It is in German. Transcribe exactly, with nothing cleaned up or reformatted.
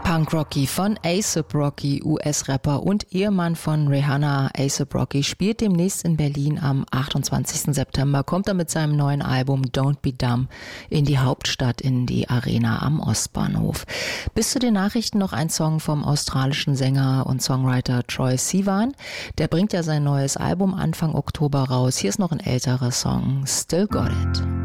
Punk Rocky von A$AP Rocky, U S-Rapper und Ehemann von Rihanna. A$AP Rocky spielt demnächst in Berlin am achtundzwanzigsten September, kommt er mit seinem neuen Album Don't Be Dumb in die Hauptstadt, in die Arena am Ostbahnhof. Bis zu den Nachrichten noch ein Song vom australischen Sänger und Songwriter Troye Sivan. Der bringt ja sein neues Album Anfang Oktober raus. Hier ist noch ein älterer Song, Still Got It.